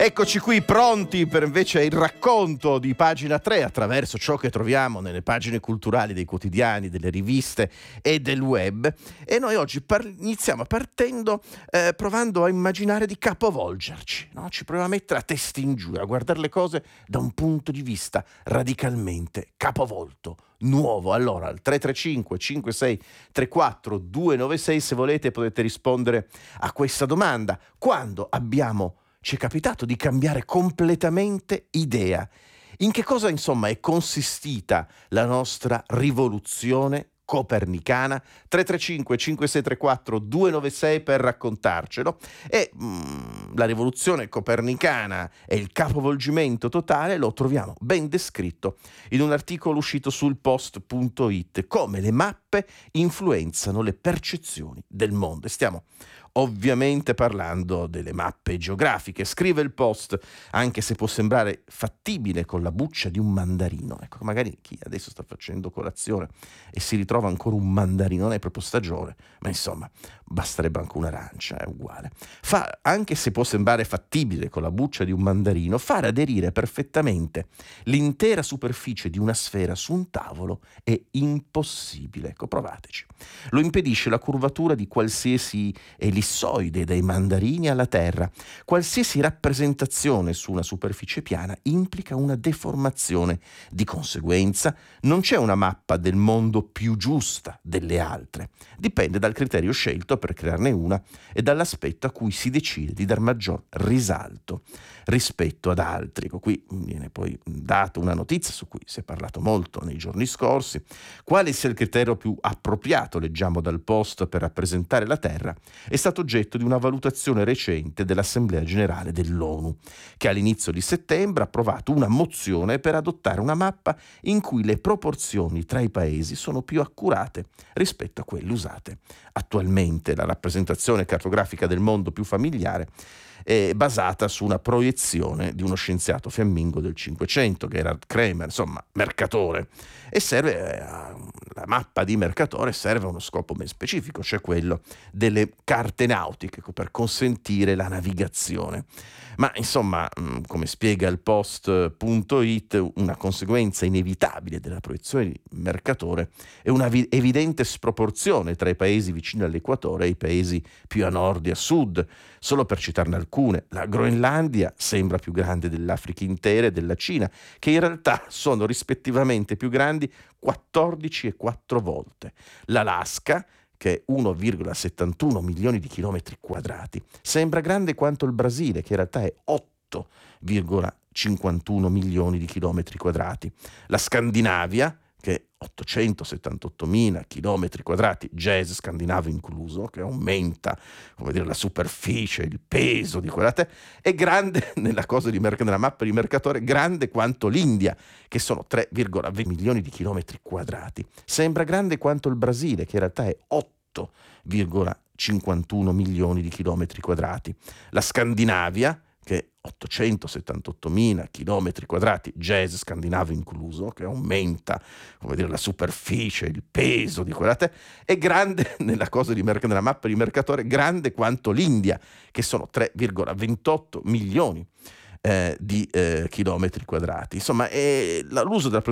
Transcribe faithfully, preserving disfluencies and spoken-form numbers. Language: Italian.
Eccoci qui pronti per invece il racconto di Pagina tre attraverso ciò che troviamo nelle pagine culturali dei quotidiani, delle riviste e del web. E noi oggi par- iniziamo partendo eh, provando a immaginare di capovolgerci, no? Ci proviamo a mettere a testa in giù, a guardare le cose da un punto di vista radicalmente capovolto, nuovo. Allora al tre tre cinque cinque sei tre quattro due nove sei, se volete potete rispondere a questa domanda: quando abbiamo ci è capitato di cambiare completamente idea? In che cosa, insomma, è consistita la nostra rivoluzione copernicana? tre tre cinque cinque sei tre quattro due nove sei per raccontarcelo. E mm, la rivoluzione copernicana e il capovolgimento totale lo troviamo ben descritto in un articolo uscito sul post punto it, come le mappe influenzano le percezioni del mondo. E stiamo ovviamente parlando delle mappe geografiche. Scrive il Post: anche se può sembrare fattibile con la buccia di un mandarino. Ecco, magari chi adesso sta facendo colazione e si ritrova ancora un mandarino, non è proprio stagione, ma insomma basterebbe anche un'arancia, è uguale. Fa, anche se può sembrare fattibile con la buccia di un mandarino, fare aderire perfettamente l'intera superficie di una sfera su un tavolo è impossibile. Ecco, provateci. Lo impedisce la curvatura di qualsiasi ellissoide, dai mandarini alla terra. Qualsiasi rappresentazione su una superficie piana implica una deformazione. Di conseguenza, non c'è una mappa del mondo più giusta delle altre. Dipende dal criterio scelto per crearne una e dall'aspetto a cui si decide di dar maggior risalto rispetto ad altri. Qui viene poi data una notizia su cui si è parlato molto nei giorni scorsi. Quale sia il criterio più appropriato, leggiamo dal Post, per rappresentare la Terra, è stato oggetto di una valutazione recente dell'Assemblea Generale dell'ONU, che all'inizio di settembre ha approvato una mozione per adottare una mappa in cui le proporzioni tra i paesi sono più accurate rispetto a quelle usate attualmente. La rappresentazione cartografica del mondo più familiare è basata su una proiezione di uno scienziato fiammingo del Cinquecento, Gerhard Kramer, insomma Mercatore, e serve a, la mappa di Mercatore serve a uno scopo ben specifico, cioè quello delle carte nautiche, per consentire la navigazione. Ma insomma, come spiega il post punto it, una conseguenza inevitabile della proiezione di Mercatore è una vi- evidente sproporzione tra i paesi vicini all'equatore e i paesi più a nord e a sud. Solo per citarne alcune, la Groenlandia sembra più grande dell'Africa intera e della Cina, che in realtà sono rispettivamente più grandi quattordici e quattro volte. L'Alaska, che è uno virgola settantuno milioni di chilometri quadrati, sembra grande quanto il Brasile, che in realtà è otto virgola cinquantuno milioni di chilometri quadrati. La Scandinavia, che è ottocentosettantottomila chilometri quadrati, jazz scandinavo incluso, che aumenta, come dire, la superficie, il peso di quella terra, è grande nella cosa di merc- nella mappa di Mercatore, grande quanto l'India, che sono tre virgola venti milioni di chilometri quadrati. Sembra grande quanto il Brasile, che in realtà è otto virgola cinquantuno milioni di chilometri quadrati. La Scandinavia, che è ottocentosettantottomila chilometri quadrati, jazz scandinavo incluso, che aumenta, come dire, la superficie, il peso di quella terra, è grande nella cosa di merc- nella mappa di Mercatore, grande quanto l'India, che sono tre virgola ventotto milioni eh, di eh, chilometri quadrati. Insomma, è la- l'uso della